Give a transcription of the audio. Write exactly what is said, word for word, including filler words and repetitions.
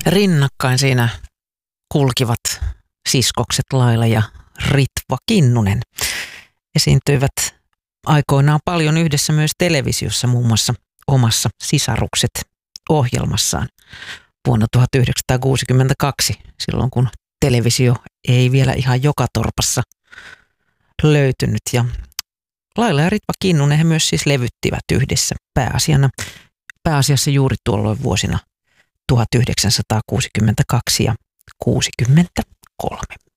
Rinnakkain siinä kulkivat siskokset Laila ja Ritva Kinnunen. Esiintyivät aikoinaan paljon yhdessä myös televisiossa, muun muassa omassa Sisarukset-ohjelmassaan vuonna tuhatyhdeksänsataakuusikymmentäkaksi, silloin kun televisio ei vielä ihan joka torpassa löytynyt. Ja Laila ja Ritva Kinnunen he myös siis levyttivät yhdessä pääasiana, pääasiassa juuri tuolloin vuosina tuhatyhdeksänsataakuusikymmentäkaksi ja kuusikymmentäkolme.